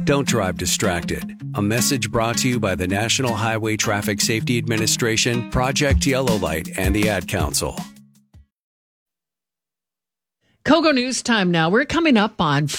Don't drive distracted. A message brought to you by the National Highway Traffic Safety Administration, Project Yellow Light, and the Ad Council. Kogo News Time now. We're coming up on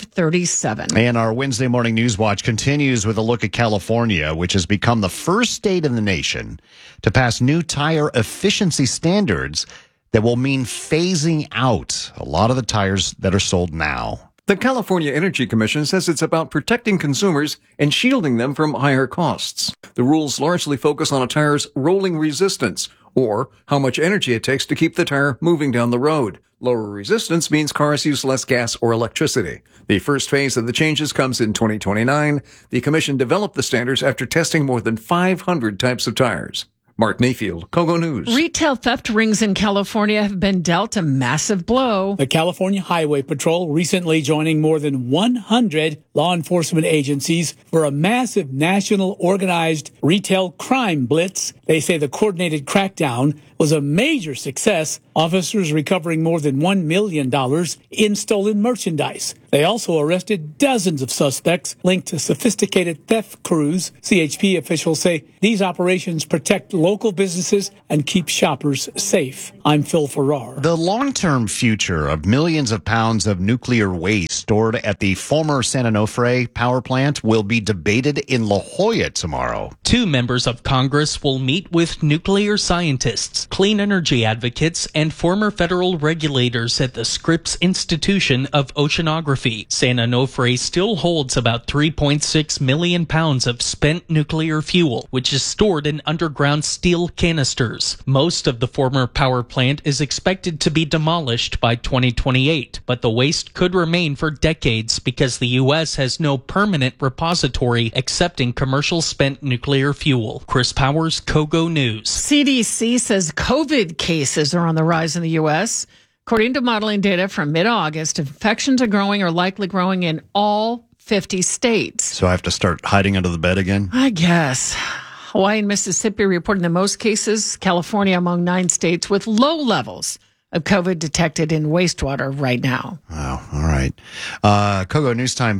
5:37. And our Wednesday morning news watch continues with a look at California, which has become the first state in the nation to pass new tire efficiency standards that will mean phasing out a lot of the tires that are sold now. The California Energy Commission says it's about protecting consumers and shielding them from higher costs. The rules largely focus on a tire's rolling resistance, or how much energy it takes to keep the tire moving down the road. Lower resistance means cars use less gas or electricity. The first phase of the changes comes in 2029. The commission developed the standards after testing more than 500 types of tires. Mark Mayfield, Kogo News. Retail theft rings in California have been dealt a massive blow. The California Highway Patrol recently joining more than 100 law enforcement agencies for a massive national organized retail crime blitz. They say the coordinated crackdown was a major success, officers recovering more than $1 million in stolen merchandise. They also arrested dozens of suspects linked to sophisticated theft crews. CHP officials say these operations protect local businesses and keep shoppers safe. I'm Phil Farrar. The long-term future of millions of pounds of nuclear waste stored at the former San Onofre power plant will be debated in La Jolla tomorrow. 2 members of Congress will meet with nuclear scientists, clean energy advocates, and former federal regulators at the Scripps Institution of Oceanography. San Onofre still holds about 3.6 million pounds of spent nuclear fuel, which is stored in underground steel canisters. Most of the former power plant is expected to be demolished by 2028, but the waste could remain for decades because the U.S. has no permanent repository accepting commercial spent nuclear fuel. Chris Powers, Kogo News. CDC says COVID cases are on the rise in the U.S. According to modeling data from mid-August, infections are growing or likely growing in all 50 states. So I have to start hiding under the bed again? I guess. Hawaii and Mississippi reporting the most cases. California among 9 states with low levels of COVID detected in wastewater right now. Wow. All right. Kogo News Time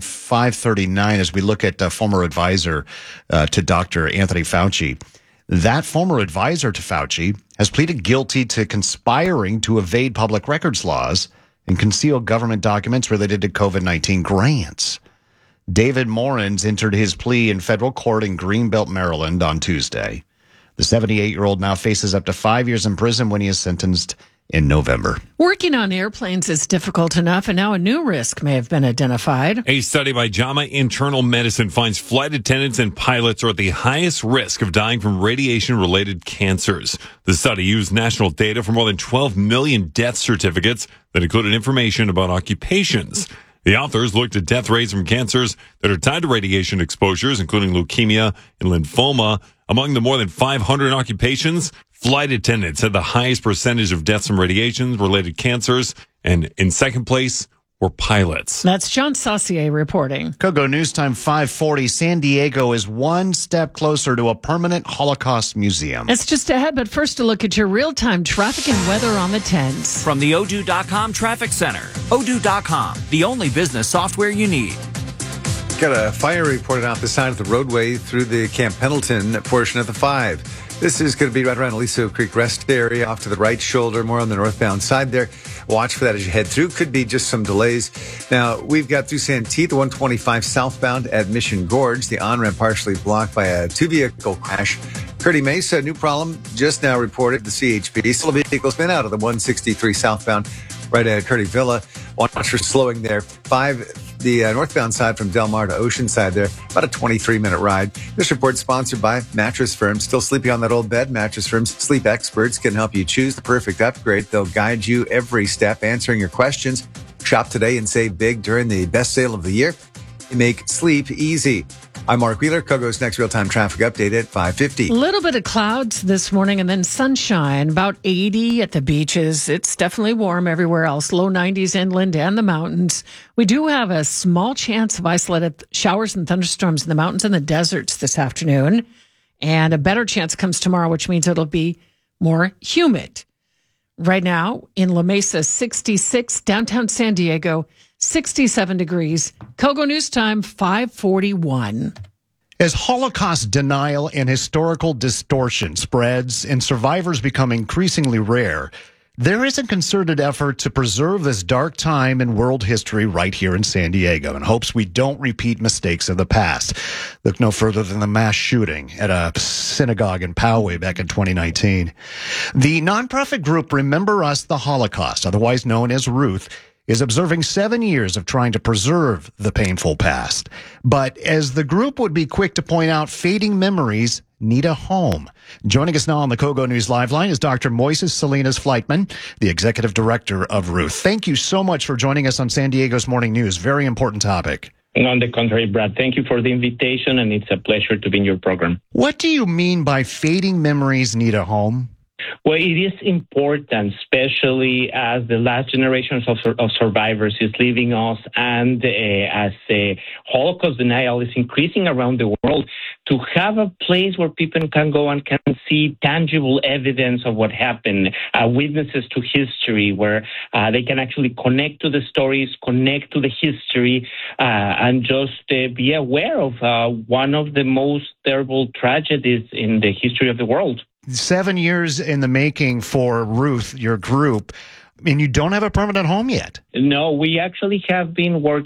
5:39 as we look at former advisor to Dr. Anthony Fauci. That former advisor to Fauci has pleaded guilty to conspiring to evade public records laws and conceal government documents related to COVID-19 grants. David Morans entered his plea in federal court in Greenbelt, Maryland on Tuesday. The 78-year-old now faces up to 5 years in prison when he is sentenced in November. Working on airplanes is difficult enough, and now a new risk may have been identified. A study by JAMA Internal Medicine finds flight attendants and pilots are at the highest risk of dying from radiation-related cancers. The study used national data for more than 12 million death certificates that included information about occupations. The authors looked at death rates from cancers that are tied to radiation exposures, including leukemia and lymphoma. Among the more than 500 occupations, flight attendants had the highest percentage of deaths from radiation-related cancers, and in second place were pilots. That's John Saucier reporting. Kogo News Time 5:40. San Diego is one step closer to a permanent Holocaust museum. It's just ahead, but first a look at your real-time traffic and weather on the 10s. From the Odoo.com Traffic Center. Odoo.com, the only business software you need. Got a fire reported off the side of the roadway through the Camp Pendleton portion of the 5. This is going to be right around Aliso Creek Rest area, off to the right shoulder, more on the northbound side there. Watch for that as you head through. Could be just some delays. Now, we've got through Santee, the 125 southbound at Mission Gorge. The on-ramp partially blocked by a 2-vehicle crash. Curdy Mesa, new problem just now reported to CHP. Still a vehicle spin out of the 163 southbound right at Curdy Villa. Watch for slowing there. The northbound side from Del Mar to Oceanside there, about a 23-minute ride. This report sponsored by Mattress Firm. Still sleeping on that old bed? Mattress Firm's sleep experts can help you choose the perfect upgrade. They'll guide you every step, answering your questions. Shop today and save big during the best sale of the year. They make sleep easy. I'm Mark Wheeler. Kogo's next real-time traffic update at 5:50. A little bit of clouds this morning and then sunshine, about 80 at the beaches. It's definitely warm everywhere else, low 90s inland and the mountains. We do have a small chance of isolated showers and thunderstorms in the mountains and the deserts this afternoon. And a better chance comes tomorrow, which means it'll be more humid. Right now in La Mesa, 66, downtown San Diego, 67 degrees. Kogo News Time, 5:41. As Holocaust denial and historical distortion spreads and survivors become increasingly rare, there is a concerted effort to preserve this dark time in world history right here in San Diego in hopes we don't repeat mistakes of the past. Look no further than the mass shooting at a synagogue in Poway back in 2019. The nonprofit group Remember Us the Holocaust, otherwise known as Ruth, is observing 7 years of trying to preserve the painful past. But as the group would be quick to point out, fading memories need a home. Joining us now on the Kogo News Live Line is Dr. Moises Salinas-Fleitman, the executive director of Ruth. Thank you so much for joining us on San Diego's Morning News. Very important topic. On the contrary, Brad, thank you for the invitation, and it's a pleasure to be in your program. What do you mean by fading memories need a home? Well, it is important, especially as the last generations of survivors is leaving us, and as Holocaust denial is increasing around the world, to have a place where people can go and can see tangible evidence of what happened, witnesses to history, where they can actually connect to the stories, connect to the history, and just be aware of one of the most terrible tragedies in the history of the world. 7 years in the making for Ruth, your group, and you don't have a permanent home yet. No, we actually have been working